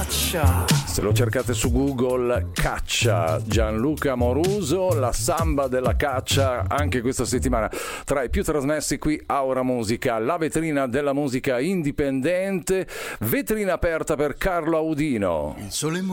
caccia. Se lo cercate su Google, Caccia, Gianluca Amoruso, la samba della caccia, anche questa settimana tra i più trasmessi qui a Ora Musica, la vetrina della musica indipendente, vetrina aperta per Carlo Audino. Il sole